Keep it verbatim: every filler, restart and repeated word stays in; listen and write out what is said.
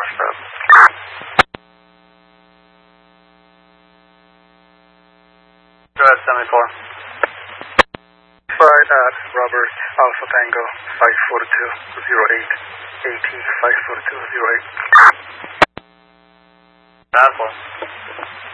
stop. Go ahead, seventy-four. Flight at Robert Alpha Tango five four two zero eight, A T five four two zero eight. Alpha.